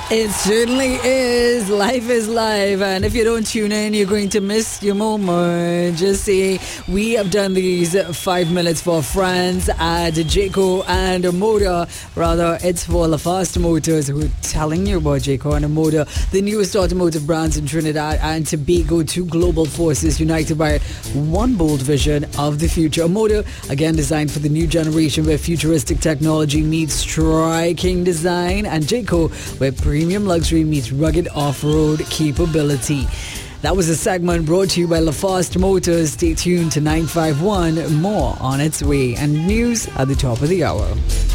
It certainly is. Life is life. And if you don't tune in, you're going to miss your moment. Just say, we have done these 5 minutes for friends at Jayco and Motor. Rather, it's for LaFast Motors, who are telling you about Jayco and Motor, the newest automotive brands in Trinidad and Tobago, two global forces united by one bold vision of the future. Motor, again, designed for the new generation where futuristic technology meets striking design, and Jayco, where premium luxury meets rugged off-road capability. That was a segment brought to you by LaFast Motors. Stay tuned to 951. More on its way, and news at the top of the hour.